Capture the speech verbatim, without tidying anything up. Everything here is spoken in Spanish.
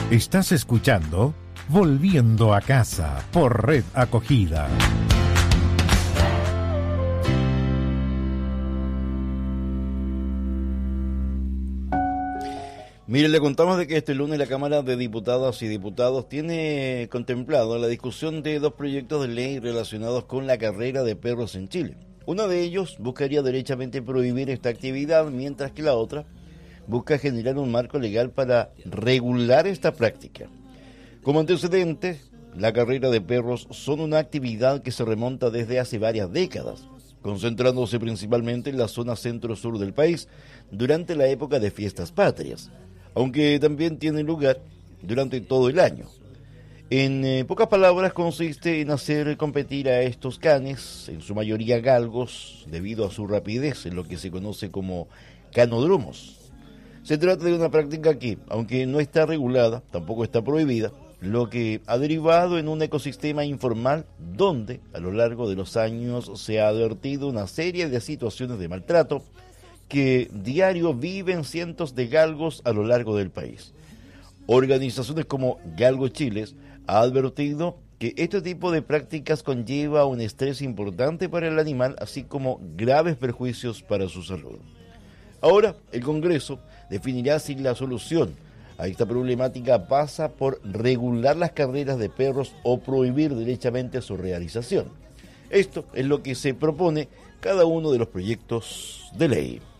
Estás escuchando Volviendo a Casa por Red Acogida. Mire, le contamos de que este lunes la Cámara de Diputadas y Diputados tiene contemplado la discusión de dos proyectos de ley relacionados con la carrera de perros en Chile. Uno de ellos buscaría derechamente prohibir esta actividad, mientras que la otra busca generar un marco legal para regular esta práctica. Como antecedente, la carrera de perros son una actividad que se remonta desde hace varias décadas, concentrándose principalmente en la zona centro-sur del país durante la época de fiestas patrias, aunque también tiene lugar durante todo el año. En eh, pocas palabras, consiste en hacer competir a estos canes, en su mayoría galgos, debido a su rapidez en lo que se conoce como canódromos. Se trata de una práctica que, aunque no está regulada, tampoco está prohibida, lo que ha derivado en un ecosistema informal donde, a lo largo de los años, se ha advertido una serie de situaciones de maltrato que diario viven cientos de galgos a lo largo del país. Organizaciones como Galgo Chile ha advertido que este tipo de prácticas conlleva un estrés importante para el animal, así como graves perjuicios para su salud. Ahora, el Congreso definirá si la solución a esta problemática pasa por regular las carreras de perros o prohibir derechamente su realización. Esto es lo que se propone cada uno de los proyectos de ley.